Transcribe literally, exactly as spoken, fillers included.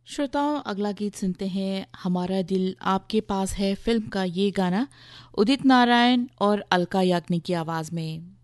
श्रोताओं, अगला गीत सुनते हैं। हमारा दिल आपके पास है फिल्म का ये गाना उदित नारायण और अलका याग्निक की आवाज़ में।